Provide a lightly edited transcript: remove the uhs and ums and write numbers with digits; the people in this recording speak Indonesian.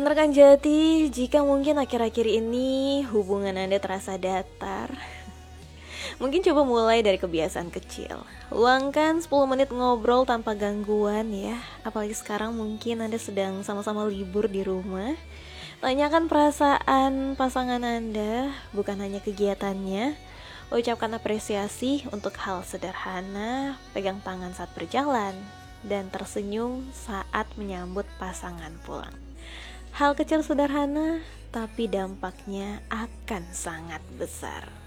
Rekan Jati, jika mungkin akhir-akhir ini hubungan Anda terasa datar, mungkin coba mulai dari kebiasaan kecil. Luangkan 10 menit ngobrol tanpa gangguan ya. Apalagi sekarang mungkin Anda sedang sama-sama libur di rumah. Tanyakan perasaan pasangan Anda, bukan hanya kegiatannya. Ucapkan apresiasi untuk hal sederhana, pegang tangan saat berjalan, dan tersenyum saat menyambut pasangan pulang. Hal kecil sederhana, tapi dampaknya akan sangat besar.